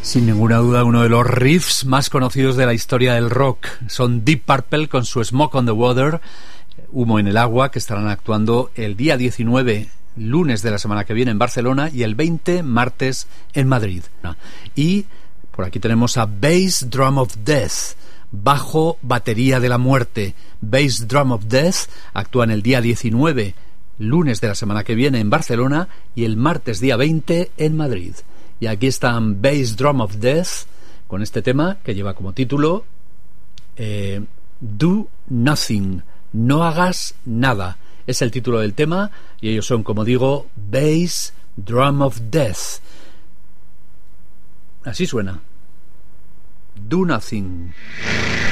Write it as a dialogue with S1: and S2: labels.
S1: Sin ninguna duda, uno de los riffs más conocidos de la historia del rock. Son Deep Purple con su Smoke on the Water, Humo en el agua, que estarán actuando el día 19, lunes de la semana que viene en Barcelona, y el 20, martes, en Madrid. Y por aquí tenemos a Bass Drum of Death, bajo batería de la muerte. Bass Drum of Death actúan el día 19, lunes de la semana que viene en Barcelona, y el martes día 20 en Madrid. Y aquí están Bass Drum of Death con este tema que lleva como título Do Nothing, no hagas nada. Es el título del tema y ellos son, como digo, Bass Drum of Death. Así suena. Do Nothing.